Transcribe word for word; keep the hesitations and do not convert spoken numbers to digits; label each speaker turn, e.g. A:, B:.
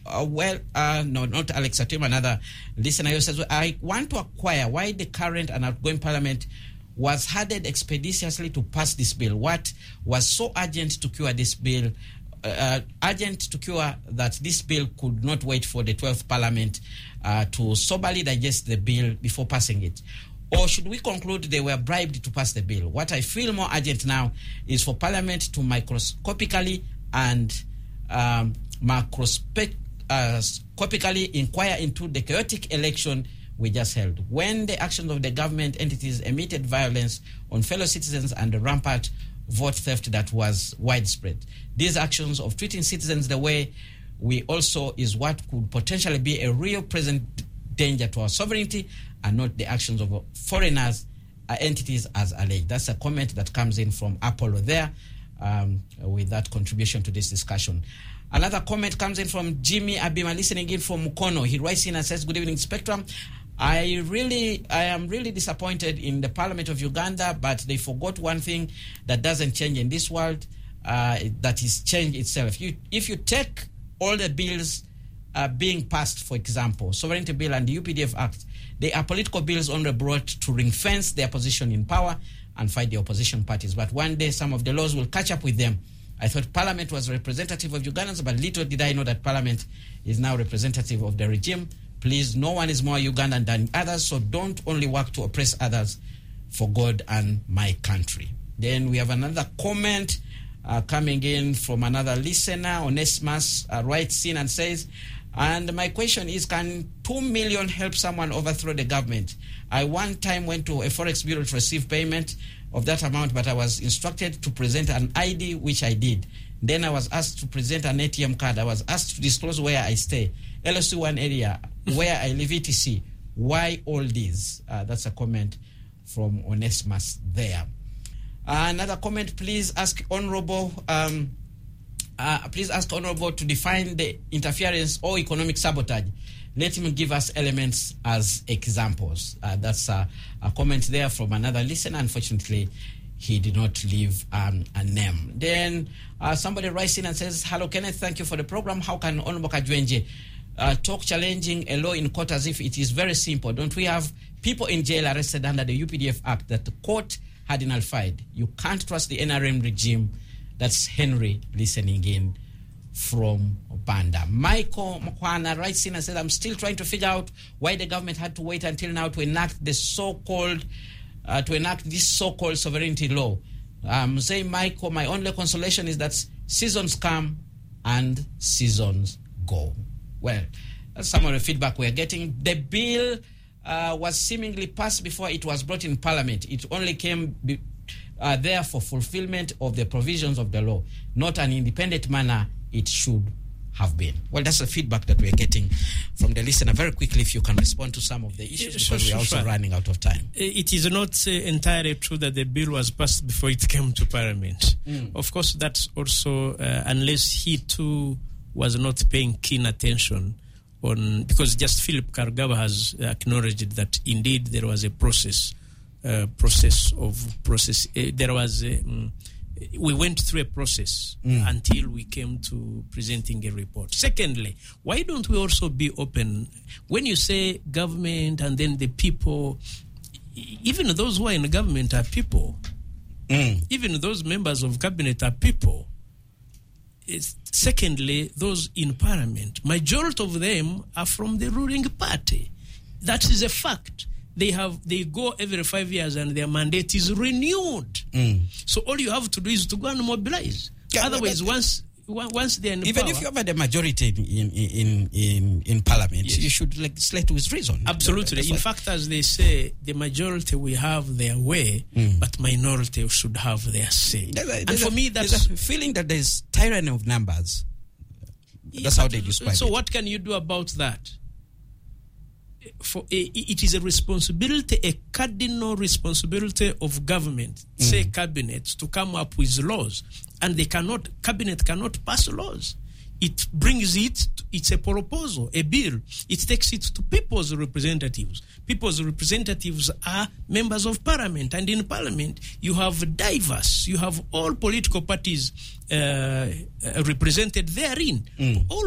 A: uh, well, uh, no, not Alex Atim, another listener who says, I want to acquire why the current and outgoing parliament was headed expeditiously to pass this bill. What was so urgent to cure this bill, uh, urgent to cure that this bill could not wait for the twelfth parliament uh, to soberly digest the bill before passing it? Or should we conclude they were bribed to pass the bill? What I feel more urgent now is for Parliament to microscopically and um, macroscopically uh, inquire into the chaotic election we just held, when the actions of the government entities emitted violence on fellow citizens and the rampant vote theft that was widespread. These actions of treating citizens the way we also is what could potentially be a real present danger to our sovereignty, and not the actions of foreigners uh, entities as alleged. That's a comment that comes in from Apollo there um, with that contribution to this discussion. Another comment comes in from Jimmy Abima, listening in from Mukono. He writes in and says, good evening, Spectrum. I really, I am really disappointed in the Parliament of Uganda, but they forgot one thing that doesn't change in this world, uh, that is change itself. You, if you take all the bills uh, being passed, for example, Sovereignty Bill and the U P D F Act, they are political bills only brought to ring-fence their position in power and fight the opposition parties. But one day, some of the laws will catch up with them. I thought Parliament was representative of Ugandans, but little did I know that Parliament is now representative of the regime. Please, no one is more Ugandan than others, so don't only work to oppress others for God and my country. Then we have another comment uh, coming in from another listener. Onesimus uh, writes in and says, and my question is, can two million help someone overthrow the government? I one time went to a forex bureau to receive payment of that amount, but I was instructed to present an I D, which I did. Then I was asked to present an A T M card. I was asked to disclose where I stay, L S C one area, where I live, et cetera. Why all these? Uh, that's a comment from Onesimus there. Uh, another comment, please ask Honorable... Um, Uh, please ask Honorable to define the interference or economic sabotage. Let him give us elements as examples. Uh, that's uh, a comment there from another listener. Unfortunately, he did not leave um, a name. Then uh, somebody writes in and says, hello, Kenneth, thank you for the program. How can Honorable Kajwenje uh, talk challenging a law in court as if it is very simple? Don't we have people in jail arrested under the U P D F Act that the court had nullified? You can't trust the N R M regime. That's Henry listening in from Banda. Michael Mkwana writes in and says, I'm still trying to figure out why the government had to wait until now to enact the so-called, uh, to enact this so-called sovereignty law. Um, say, Michael, my only consolation is that seasons come and seasons go. Well, that's some of the feedback we're getting. The bill uh, was seemingly passed before it was brought in Parliament. It only came... Be- Uh, there for fulfillment of the provisions of the law, not an independent manner it should have been. Well, that's the feedback that we're getting from the listener. Very quickly, if you can respond to some of the issues, yeah, because sure, we're also sure. running out of time.
B: It is not uh, entirely true that the bill was passed before it came to Parliament. Mm. Of course, that's also, uh, unless he too was not paying keen attention on, because just Philip Kargaba has acknowledged that indeed there was a process Uh, process of process. Uh, there was, uh, um, we went through a process mm. until we came to presenting a report. Secondly, why don't we also be open? When you say government and then the people, even those who are in the government are people. Mm. Even those members of cabinet are people. It's, secondly, those in parliament, majority of them are from the ruling party. That is a fact. They have they go every five years and their mandate is renewed. Mm. So all you have to do is to go and mobilize. Yeah, Otherwise, but, once once they're in
A: even
B: power,
A: if you have the majority in in in in Parliament, yes. you should legislate with reason.
B: Absolutely. In fact, as they say, the majority will have their way, mm. but minority should have their say. There's a, and for a, me, that's
A: a feeling that there's tyranny of numbers. That's yeah, how they describe
B: so
A: it. So
B: what can you do about that? For a, it is a responsibility, a cardinal responsibility of government, mm. say cabinet, to come up with laws, and they cannot. Cabinet cannot pass laws. It brings it. It's a proposal, a bill. It takes it to people's representatives. People's representatives are members of parliament, and in parliament you have diverse. You have all political parties uh, represented therein. Mm. All